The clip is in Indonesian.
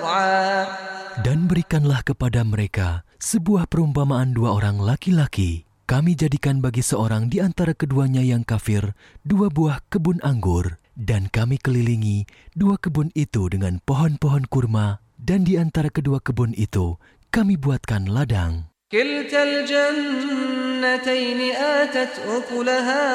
صرعا Dan berikanlah kepada mereka sebuah perumpamaan dua orang laki-laki. Kami jadikan bagi seorang di antara keduanya yang kafir 2 buah kebun anggur, dan kami kelilingi 2 kebun itu dengan pohon-pohon kurma, dan di antara kedua kebun itu kami buatkan ladang. كلتا الجنتين آتت أكلها